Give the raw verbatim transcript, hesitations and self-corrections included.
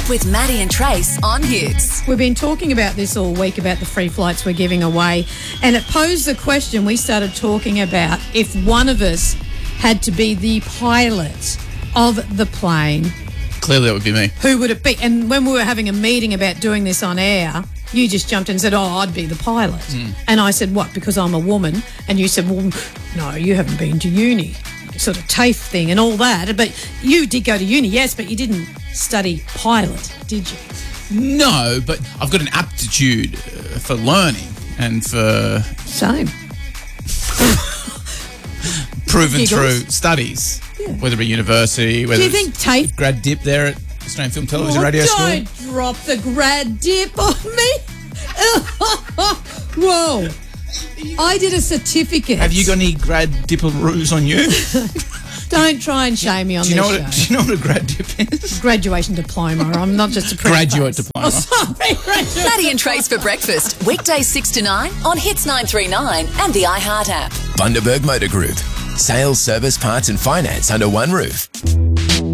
with Maddie and Trace on Hits. We've been talking about this all week about the free flights we're giving away, and it posed the question. We started talking about if one of us had to be the pilot of the plane, Clearly that would be me. who would it be? And when we were having a meeting about doing this on air, you just jumped in and said, oh, I'd be the pilot. Mm. And I said, what, because I'm a woman? And you said, well, no, you haven't been to uni. Sort of TAFE thing and all that. But you did go to uni, yes, but you didn't study pilot, did you? No, but I've got an aptitude uh, for learning and for Same. proven Giggles. through studies, yeah. Whether at university, whether Do you think TAFE... grad dip there at Australian Film Television oh, Radio don't School? Don't drop the grad dip on me. Whoa. I did a certificate. Have you got any grad dipperoos on you? Don't try and shame me on do you this know what show. A, do you know what a grad dip is? Graduation diploma. I'm not just a pretty Graduate face. diploma. Oh, sorry. Graduate. Maddie and Trace for breakfast, weekdays six to nine on Hits nine three nine and the iHeart app. Bundaberg Motor Group. Sales, service, parts and finance under one roof.